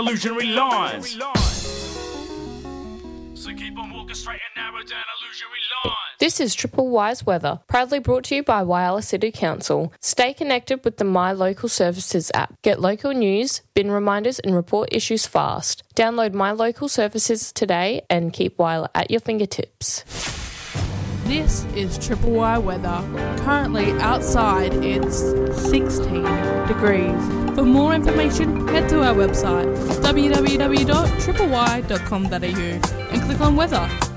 illusionary lines. So keep on walking straight and narrow down illusionary lines. This is Triple Wise Weather, proudly brought to you by Whyalla City Council. Stay connected with the My Local Services app. Get local news, bin reminders and report issues fast. Download My Local Services today and keep Whyalla at your fingertips. This is Triple Y weather. Currently outside it's 16 degrees. For more information, head to our website www.tripley.com.au and click on weather.